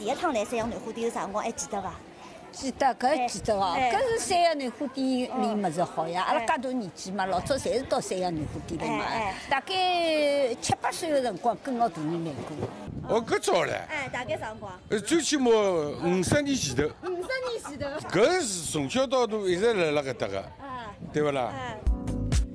一趟来三阳南花店有啥辰光还记得伐？ 记得，搿记得哦。搿是三阳南花店里物事好呀。阿拉介大年纪嘛，老早侪是到三阳南花店来买。大概7、8岁的辰光，跟牢大人买过。 哦，搿早唻。 大概啥辰光？ 最起码50年前头。 50年前头。 搿是从小到大一直辣搿搭个，对勿啦？